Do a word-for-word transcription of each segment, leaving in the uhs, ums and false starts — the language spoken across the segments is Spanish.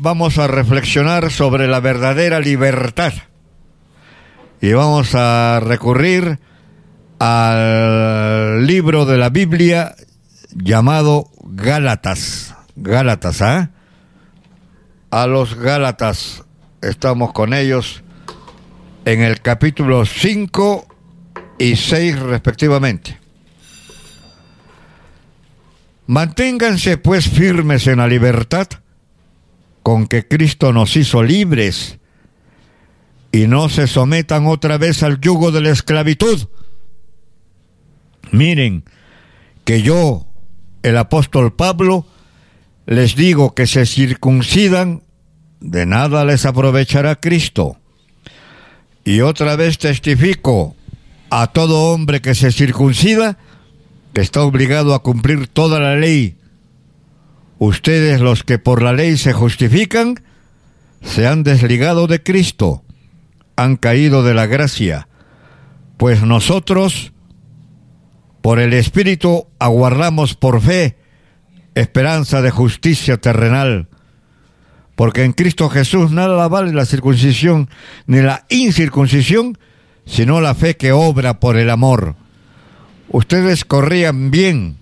vamos a reflexionar sobre la verdadera libertad y vamos a recurrir al libro de la Biblia llamado Gálatas. Gálatas, ¿ah? ¿eh? A los Gálatas, estamos con ellos en el capítulo cinco y seis respectivamente. Manténganse pues firmes en la libertad con que Cristo nos hizo libres, y no se sometan otra vez al yugo de la esclavitud. Miren que yo, el apóstol Pablo, les digo que se circuncidan, de nada les aprovechará Cristo. Y otra vez testifico a todo hombre que se circuncida que está obligado a cumplir toda la ley. Ustedes, los que por la ley se justifican, se han desligado de Cristo, han caído de la gracia, pues nosotros, por el Espíritu, aguardamos por fe esperanza de justicia terrenal, porque en Cristo Jesús nada vale la circuncisión ni la incircuncisión, sino la fe que obra por el amor. Ustedes corrían bien.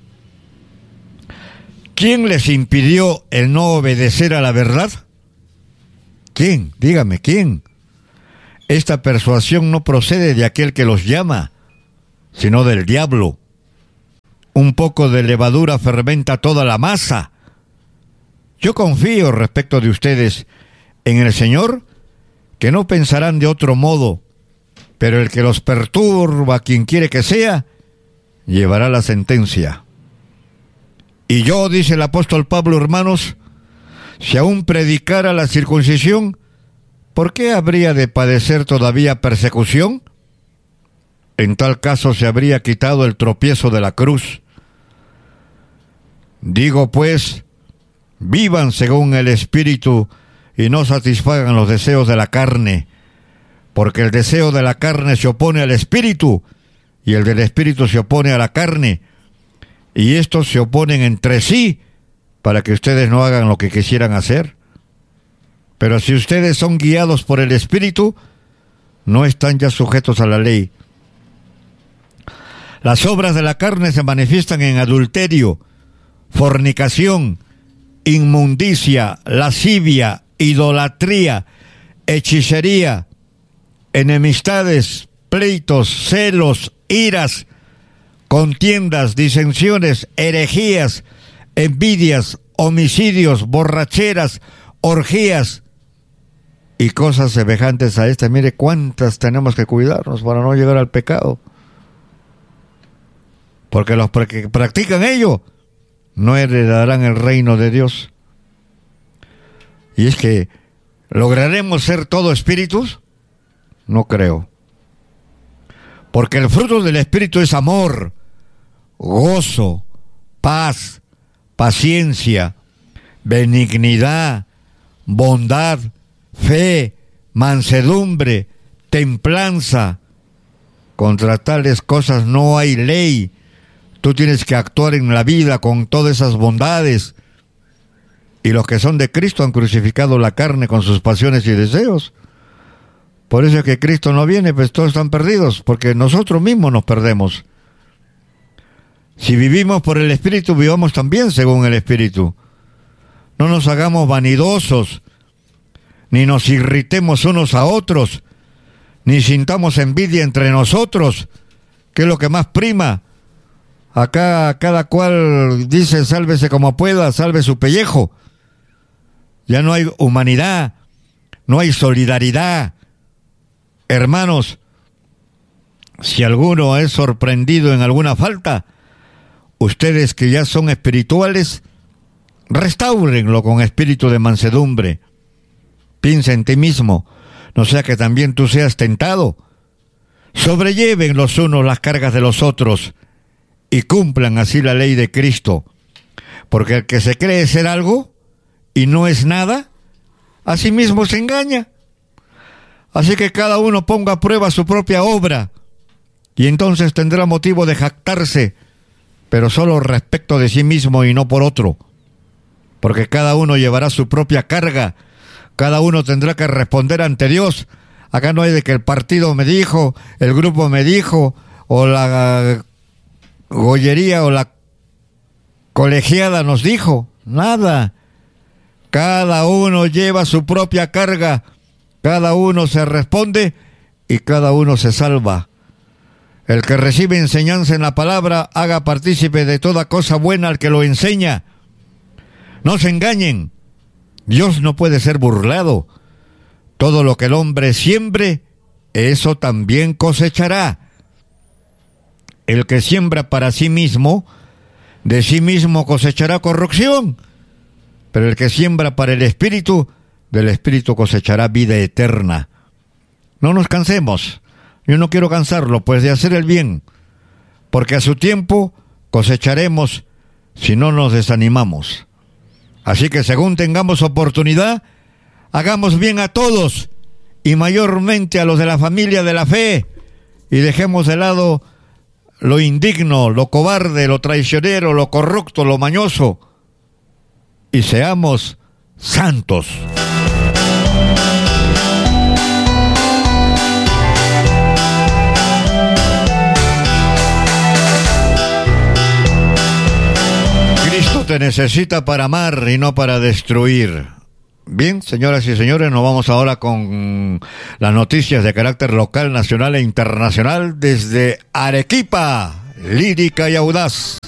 ¿Quién les impidió el no obedecer a la verdad? ¿Quién? Dígame, ¿quién? Esta persuasión no procede de aquel que los llama, sino del diablo. Un poco de levadura fermenta toda la masa. Yo confío respecto de ustedes en el Señor, que no pensarán de otro modo, pero el que los perturba, quien quiere que sea, llevará la sentencia. Y yo, dice el apóstol Pablo, hermanos, si aún predicara la circuncisión, ¿por qué habría de padecer todavía persecución? En tal caso se habría quitado el tropiezo de la cruz. Digo pues, vivan según el Espíritu y no satisfagan los deseos de la carne, porque el deseo de la carne se opone al Espíritu y el del Espíritu se opone a la carne, y estos se oponen entre sí para que ustedes no hagan lo que quisieran hacer. Pero si ustedes son guiados por el Espíritu, no están ya sujetos a la ley. Las obras de la carne se manifiestan en adulterio, fornicación, inmundicia, lascivia, idolatría, hechicería, enemistades, pleitos, celos, iras, contiendas, disensiones, herejías, envidias, homicidios, borracheras, orgías y cosas semejantes a estas. Mire cuántas tenemos que cuidarnos para no llegar al pecado, porque los que practican ello no heredarán el reino de Dios. Y es que, ¿lograremos ser todo espíritus? No creo. Porque el fruto del Espíritu es amor, gozo, paz, paciencia, benignidad, bondad, fe, mansedumbre, templanza. Contra tales cosas no hay ley. Tú tienes que actuar en la vida con todas esas bondades. Y los que son de Cristo han crucificado la carne con sus pasiones y deseos. Por eso es que Cristo no viene, pues todos están perdidos, porque nosotros mismos nos perdemos. Si vivimos por el Espíritu, vivamos también según el Espíritu. No nos hagamos vanidosos, ni nos irritemos unos a otros, ni sintamos envidia entre nosotros, que es lo que más prima. Acá cada cual dice sálvese como pueda, salve su pellejo. Ya no hay humanidad, no hay solidaridad. Hermanos, si alguno es sorprendido en alguna falta, ustedes que ya son espirituales, restáurenlo con espíritu de mansedumbre. Piensa en ti mismo, no sea que también tú seas tentado. Sobrelleven los unos las cargas de los otros y cumplan así la ley de Cristo. Porque el que se cree ser algo y no es nada, a sí mismo se engaña. Así que cada uno ponga a prueba su propia obra, y entonces tendrá motivo de jactarse, pero solo respecto de sí mismo y no por otro, porque cada uno llevará su propia carga, Cada uno tendrá que responder ante Dios. Acá no hay de que el partido me dijo, el grupo me dijo, o la gollería o la colegiada nos dijo. Nada. Cada uno lleva su propia carga, cada uno se responde y cada uno se salva. El que recibe enseñanza en la palabra, haga partícipe de toda cosa buena al que lo enseña. No se engañen, Dios no puede ser burlado. Todo lo que el hombre siembre, eso también cosechará. El que siembra para sí mismo, de sí mismo cosechará corrupción. Pero el que siembra para el Espíritu, del Espíritu cosechará vida eterna. No nos cansemos. Yo no quiero cansarlo, pues, de hacer el bien, porque a su tiempo cosecharemos si no nos desanimamos. Así que según tengamos oportunidad, hagamos bien a todos, y mayormente a los de la familia de la fe, y dejemos de lado lo indigno, lo cobarde, lo traicionero, lo corrupto, lo mañoso, y seamos santos. Cristo te necesita para amar y no para destruir. Bien, señoras y señores, nos vamos ahora con las noticias de carácter local, nacional e internacional desde Arequipa, lírica y audaz.